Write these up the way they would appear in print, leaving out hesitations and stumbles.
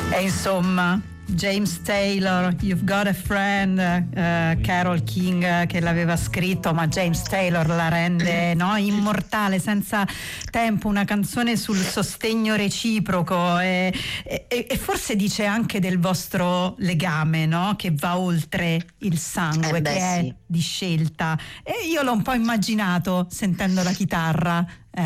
E insomma, James Taylor, You've Got a Friend, Carole King che l'aveva scritto, ma James Taylor la rende immortale, senza tempo, una canzone sul sostegno reciproco e forse dice anche del vostro legame, no? Che va oltre il sangue, che è di scelta. E io l'ho un po' immaginato sentendo la chitarra.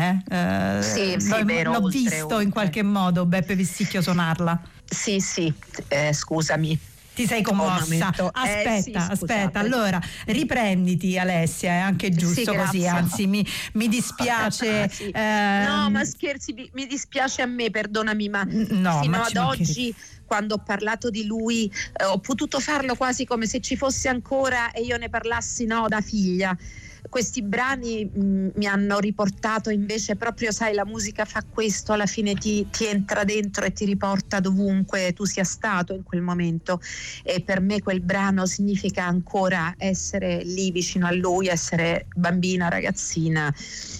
Sì, vero, l'ho visto in qualche modo Beppe Vessicchio suonarla. Sì, scusami. Ti sei commossa? Aspetta, allora riprenditi, Alessia, è anche giusto così, anzi mi dispiace. No, ma scherzi, mi dispiace a me, perdonami, ma fino ad oggi, quando ho parlato di lui, ho potuto farlo quasi come se ci fosse ancora e io ne parlassi da figlia. Questi brani mi hanno riportato invece proprio, sai, la musica fa questo, alla fine ti entra dentro e ti riporta dovunque tu sia stato in quel momento, e per me quel brano significa ancora essere lì vicino a lui, essere bambina, ragazzina,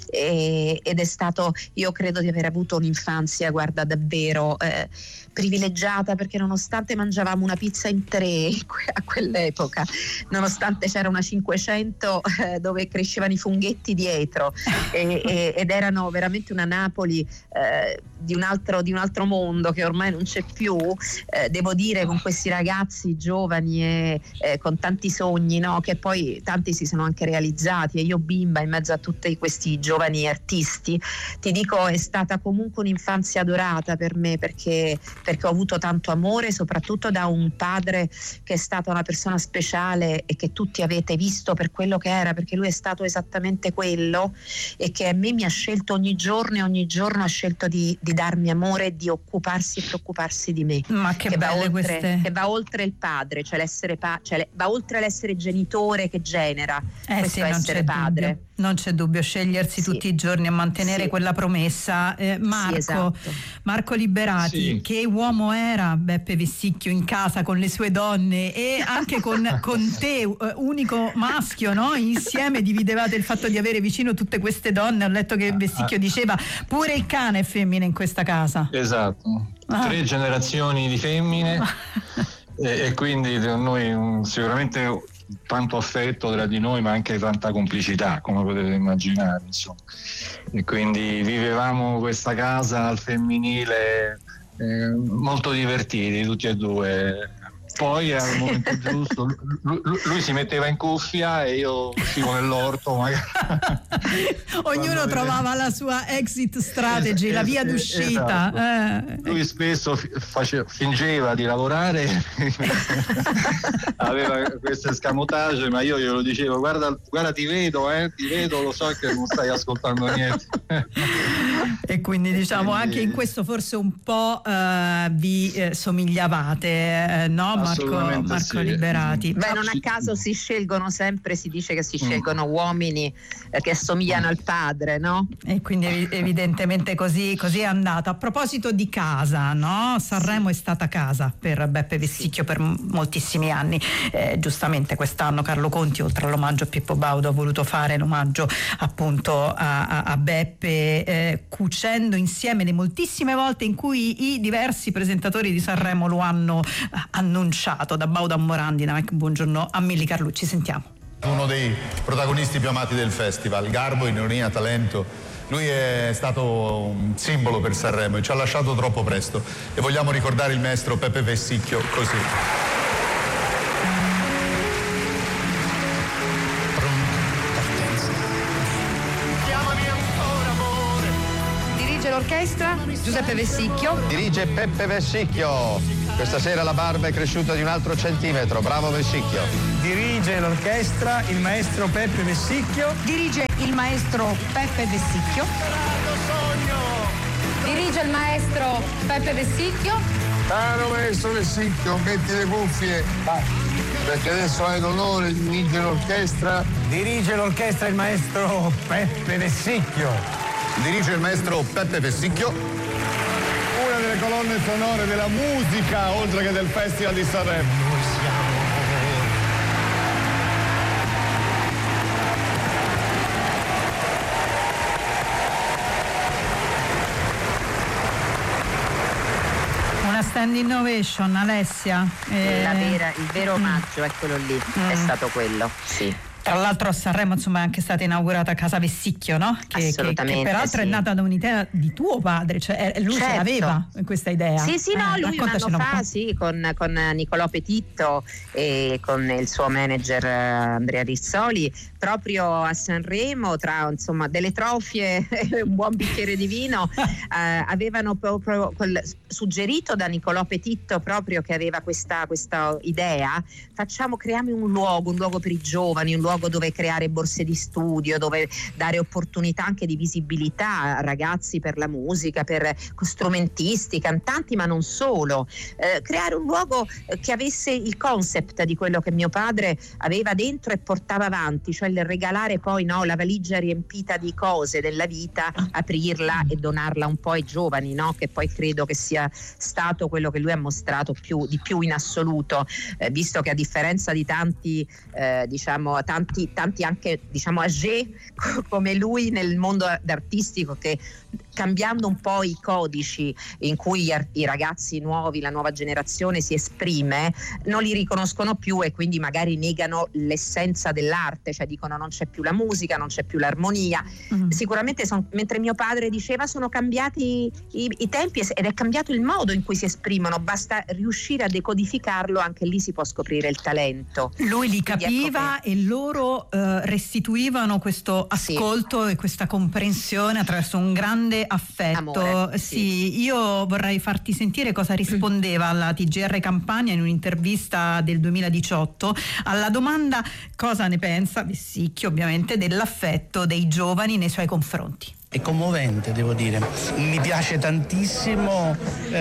ed è stato, io credo di aver avuto un'infanzia, guarda, davvero privilegiata, perché nonostante mangiavamo una pizza in 3 a quell'epoca, nonostante c'era una 500 dove crescevano i funghetti dietro ed erano veramente una Napoli di un altro mondo che ormai non c'è più, devo dire, con questi ragazzi giovani e con tanti sogni, che poi tanti si sono anche realizzati, e io bimba in mezzo a tutti questi giovani artisti, ti dico, è stata comunque un'infanzia dorata per me, perché ho avuto tanto amore, soprattutto da un padre che è stata una persona speciale e che tutti avete visto per quello che era, perché lui è stato esattamente quello, e che a me mi ha scelto ogni giorno, e ogni giorno ha scelto di darmi amore e di occuparsi e preoccuparsi di me. Ma che belle queste, che va oltre il padre, cioè l'essere va oltre l'essere genitore che genera questo essere padre. Dubbio. Non c'è dubbio, scegliersi tutti i giorni e mantenere quella promessa. Marco, esatto. Marco Liberati, che uomo era Beppe Vessicchio in casa con le sue donne e anche con te, unico maschio, insieme dividevate il fatto di avere vicino tutte queste donne. Ho letto che Vessicchio diceva pure il cane è femmina in questa casa. Esatto, 3 generazioni di femmine e quindi noi sicuramente tanto affetto tra di noi, ma anche tanta complicità, come potete immaginare, insomma. E quindi vivevamo questa casa al femminile molto divertiti tutti e due. Poi al momento giusto lui si metteva in cuffia e io uscivo nell'orto magari. Ognuno trovava la sua exit strategy, la via d'uscita. Esatto. Lui spesso fingeva di lavorare aveva questo escamotage, ma io glielo dicevo, guarda ti vedo, lo so che non stai ascoltando niente. E quindi diciamo anche in questo forse un po' vi somigliavate, no? Marco Liberati. Non a caso si scelgono sempre, si dice che si scelgono uomini che assomigliano al padre, no? E quindi evidentemente così è andato. A proposito di casa, no? Sanremo è stata casa per Beppe Vessicchio per moltissimi anni. Giustamente quest'anno Carlo Conti, oltre all'omaggio a Pippo Baudo, ha voluto fare l'omaggio appunto a Beppe, cucendo insieme le moltissime volte in cui i diversi presentatori di Sanremo lo hanno annunciato, da Baudo a Morandi, da Mike Buongiorno a Milly Carlucci. Sentiamo. Uno dei protagonisti più amati del festival, garbo, ironia, talento. Lui è stato un simbolo per Sanremo e ci ha lasciato troppo presto, e vogliamo ricordare il maestro Beppe Vessicchio così. Dirige l'orchestra Giuseppe Vessicchio. Dirige Beppe Vessicchio. Questa sera la barba è cresciuta di un altro centimetro. Bravo Vessicchio. Dirige l'orchestra il maestro Beppe Vessicchio. Dirige il maestro Beppe Vessicchio. Dirige il maestro Beppe Vessicchio. Caro maestro Vessicchio, metti le cuffie, perché adesso hai l'onore di dirigere l'orchestra. Dirige l'orchestra il maestro Beppe Vessicchio. Dirige il maestro Beppe Vessicchio. Una delle colonne sonore della musica, oltre che del Festival di Sanremo. Una Standing Ovation, Alessia. Il vero omaggio è quello lì, è stato quello, sì. Tra l'altro a Sanremo insomma è anche stata inaugurata Casa Vessicchio, no? Che peraltro è nata da un'idea di tuo padre, cioè lui ce l'aveva questa idea. Sì, lui un anno fa, sì, con Nicolò Petitto e con il suo manager Andrea Rizzoli, proprio a Sanremo, tra insomma delle trofie e un buon bicchiere di vino, avevano proprio suggerito da Nicolò Petitto, proprio che aveva questa idea, creiamo un luogo per i giovani, un luogo dove creare borse di studio, dove dare opportunità anche di visibilità a ragazzi per la musica, per strumentisti, cantanti, ma non solo, creare un luogo che avesse il concept di quello che mio padre aveva dentro e portava avanti, cioè il regalare poi la valigia riempita di cose della vita, aprirla e donarla un po' ai giovani, no? Che poi credo che sia stato quello che lui ha mostrato di più in assoluto, visto che a differenza di tanti anche âgé come lui nel mondo artistico, che cambiando un po' i codici in cui i ragazzi nuovi, la nuova generazione si esprime, non li riconoscono più e quindi magari negano l'essenza dell'arte, cioè dicono non c'è più la musica, non c'è più l'armonia. Sicuramente mentre mio padre diceva sono cambiati i tempi ed è cambiato il modo in cui si esprimono, basta riuscire a decodificarlo, anche lì si può scoprire il talento. Lui li capiva e loro restituivano questo ascolto e questa comprensione attraverso un grande affetto. Amore, sì, io vorrei farti sentire cosa rispondeva alla TGR Campania in un'intervista del 2018 alla domanda cosa ne pensa Vessicchio, ovviamente, dell'affetto dei giovani nei suoi confronti. È commovente, devo dire, mi piace tantissimo,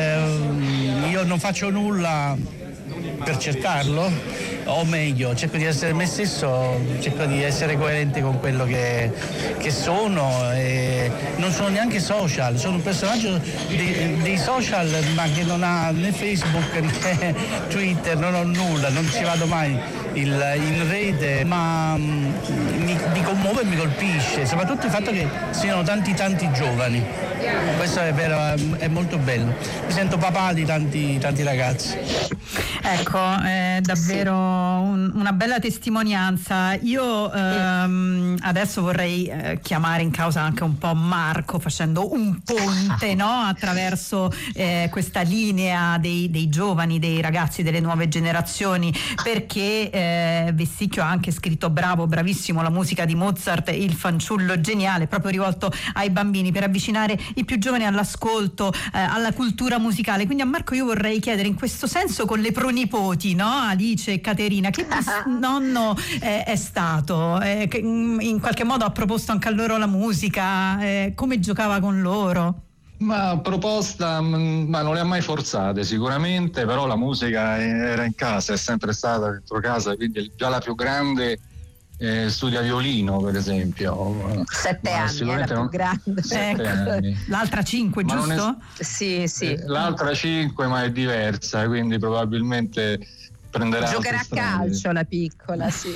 io non faccio nulla per cercarlo, o meglio, cerco di essere me stesso, cerco di essere coerente con quello che sono, e non sono neanche social, sono un personaggio dei social, ma che non ha né Facebook né Twitter, non ho nulla, non ci vado mai in rete, ma mi commuove e mi colpisce, soprattutto il fatto che siano tanti giovani. Questo è vero, è molto bello. Mi sento papà di tanti ragazzi. Ecco, è davvero una bella testimonianza. Io adesso vorrei chiamare in causa anche un po' Marco, facendo un ponte, no? Attraverso questa linea dei giovani, dei ragazzi, delle nuove generazioni, perché Vessicchio ha anche scritto bravissimo la musica di Mozart, Il fanciullo geniale, proprio rivolto ai bambini, per avvicinare i più giovani all'ascolto, alla cultura musicale. Quindi a Marco io vorrei chiedere in questo senso, con le pronipoti, no? Alice e Caterina, che nonno è stato, che in qualche modo ha proposto anche a loro la musica, come giocava con loro? Ma proposta, ma non le ha mai forzate sicuramente, però la musica era in casa, è sempre stata dentro casa, quindi già la più grande studia violino, per esempio. 7 anni è la più grande. 7 anni. L'altra 5, giusto? Sì. L'altra 5, ma è diversa, quindi probabilmente prenderà. Giocherà a calcio la piccola, sì.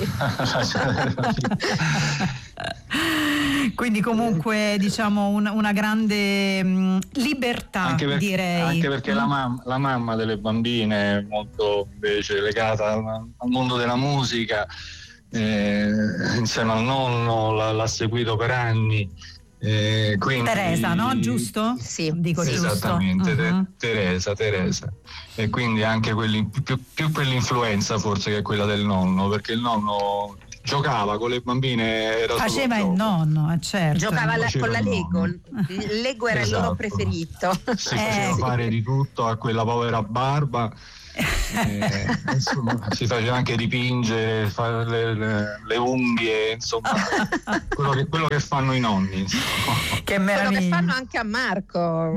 Quindi comunque diciamo una grande libertà, direi. Anche perché la mamma delle bambine è molto invece legata al mondo della musica, insieme al nonno l'ha seguito per anni, quindi Teresa, no? Giusto? Sì, dico sì, giusto. Esattamente. Teresa, e quindi anche più quell'influenza forse che quella del nonno, perché il nonno giocava con le bambine, faceva il nonno, certo. Giocava con la Lego. Il Lego era il loro preferito. Si faceva fare di tutto a quella povera barba. Insomma, si faceva anche dipingere, fare le unghie, insomma, quello che fanno i nonni, che meraviglia. Quello che fanno anche a Marco,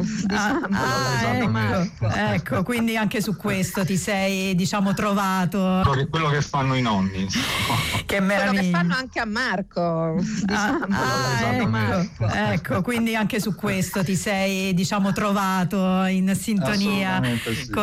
ecco, quindi anche su questo ti sei, diciamo, trovato. Quello che fanno i nonni, che meraviglia. Quello che fanno anche a Marco, ecco, quindi anche su questo ti sei, diciamo, trovato in sintonia